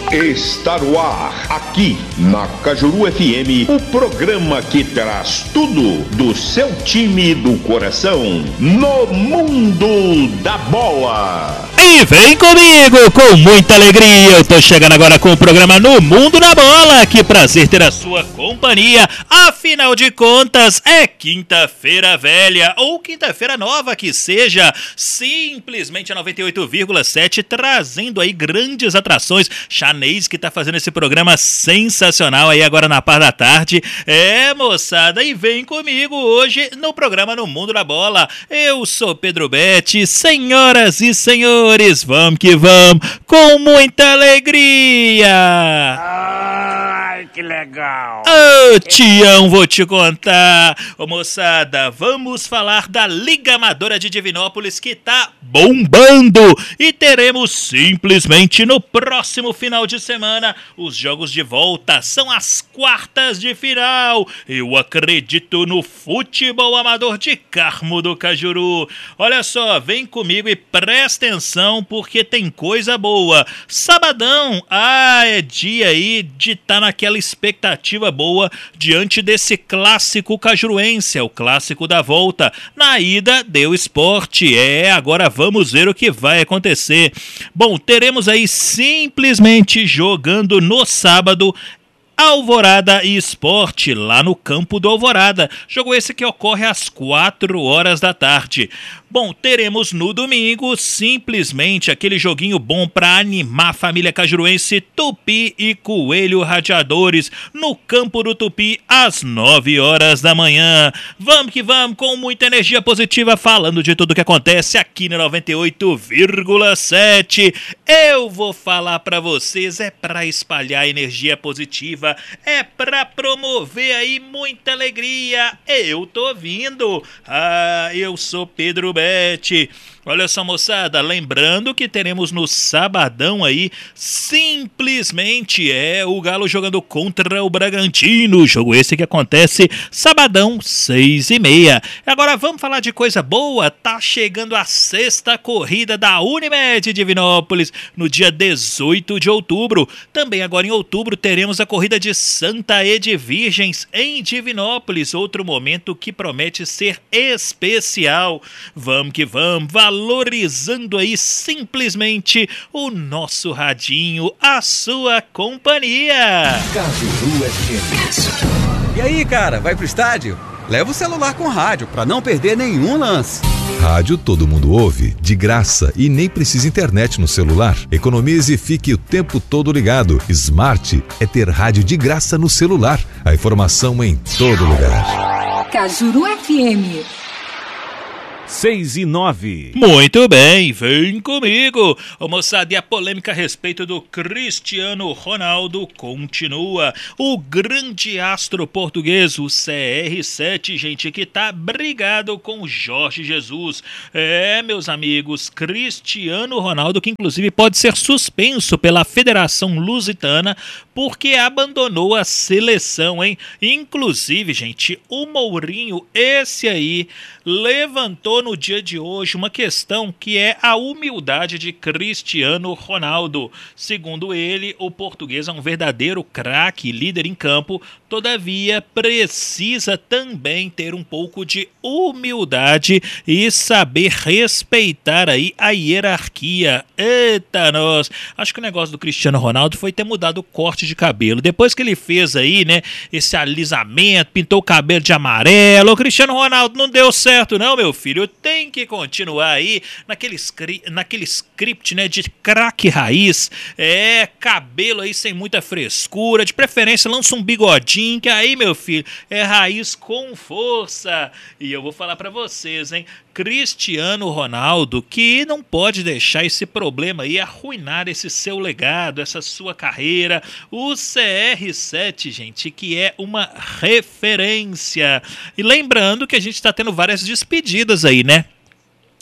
Está no ar, aqui na Cajuru FM, o programa que traz tudo do seu time do coração no mundo da bola. E vem comigo, com muita alegria, eu tô chegando agora com o programa No Mundo da Bola. Que prazer ter a sua companhia, afinal de contas é quinta-feira velha, ou quinta-feira nova que seja, simplesmente a 98,7, trazendo aí grandes atrações. Chanês que tá fazendo esse programa sensacional aí agora na parte da tarde. Moçada, e vem comigo hoje no programa No Mundo da Bola. Eu sou Pedro Betti, senhoras e senhores, vamos que vamos, com muita alegria. Ai, que legal. Ô, Tião, vou te contar. Ô, moçada, vamos falar da Liga Amadora de Divinópolis, que tá bombando. E teremos simplesmente no próximo final de semana os jogos de volta. São as quartas de final. Eu acredito no futebol amador de Carmo do Cajuru. Olha só, vem comigo e presta atenção, porque tem coisa boa. Sabadão, é dia aí de estar naquela expectativa boa diante desse clássico cajuruense, o clássico da volta. Na ida deu esporte, agora vamos ver o que vai acontecer. Bom, teremos aí simplesmente jogando no sábado Alvorada e Esporte, lá no campo do Alvorada. Jogo esse que ocorre às 4 horas da tarde. Bom, teremos no domingo simplesmente aquele joguinho bom para animar a família cajuruense, Tupi e Coelho Radiadores, no campo do Tupi, às 9 horas da manhã. Vamos que vamos, com muita energia positiva, falando de tudo que acontece aqui no 98,7. Eu vou falar para vocês, para espalhar energia positiva, para promover aí muita alegria. Eu tô vindo. Eu sou Pedro Betti. Olha só, moçada, lembrando que teremos no sabadão aí, simplesmente o Galo jogando contra o Bragantino. Jogo esse que acontece sabadão, 6h30. Agora vamos falar de coisa boa. Tá chegando a sexta corrida da Unimed Divinópolis, no dia 18 de outubro. Também agora em outubro teremos a corrida de Santa Ede Virgens em Divinópolis. Outro momento que promete ser especial. Vamos que vamos, valorizando aí simplesmente o nosso radinho, a sua companhia. Cajuru FM. E aí, cara, vai pro estádio? Leva o celular com rádio pra não perder nenhum lance. Rádio todo mundo ouve, de graça, e nem precisa internet no celular. Economize e fique o tempo todo ligado. Smart é ter rádio de graça no celular. A informação em todo lugar. Cajuru FM. 6h09. Muito bem, vem comigo. Ô, moçada, e a polêmica a respeito do Cristiano Ronaldo continua. O grande astro português, o CR7, gente, que tá brigado com o Jorge Jesus. Meus amigos, Cristiano Ronaldo, que inclusive pode ser suspenso pela Federação Lusitana porque abandonou a seleção, hein? Inclusive, gente, o Mourinho, esse aí, levantou no dia de hoje uma questão que é a humildade de Cristiano Ronaldo. Segundo ele, o português é um verdadeiro craque, líder em campo, todavia precisa também ter um pouco de humildade e saber respeitar aí a hierarquia. Eita, nós! Acho que o negócio do Cristiano Ronaldo foi ter mudado o corte de cabelo. Depois que ele fez aí, né, esse alisamento, pintou o cabelo de amarelo, o Cristiano Ronaldo não deu certo não, meu filho. Tem que continuar aí naquele script, né, de craque raiz, cabelo aí sem muita frescura, de preferência lança um bigodinho, que aí, meu filho, é raiz com força. E eu vou falar pra vocês, hein, Cristiano Ronaldo, que não pode deixar esse problema aí arruinar esse seu legado, essa sua carreira. O CR7, gente, que é uma referência. E lembrando que a gente tá tendo várias despedidas aí, né?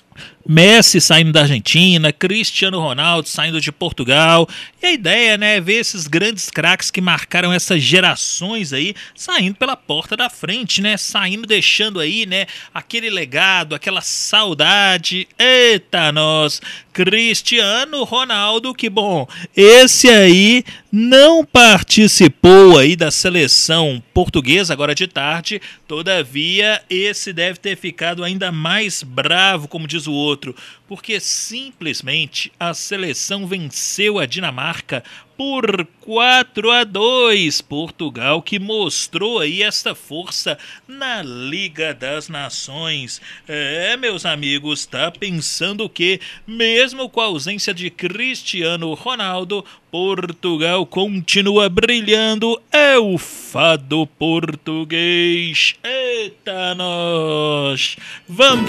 Messi saindo da Argentina, Cristiano Ronaldo saindo de Portugal. E a ideia, né, é ver esses grandes craques que marcaram essas gerações aí saindo pela porta da frente, né? Saindo, deixando aí, né, aquele legado, aquela saudade. Eita, nós! Cristiano Ronaldo, que bom, esse aí não participou aí da seleção portuguesa agora de tarde, todavia esse deve ter ficado ainda mais bravo, como diz o outro, porque simplesmente a seleção venceu a Dinamarca por 4-2. Portugal que mostrou aí esta força na Liga das Nações. Meus amigos, tá pensando que mesmo com a ausência de Cristiano Ronaldo, Portugal continua brilhando. É o fado português. Eita, nós! Vamos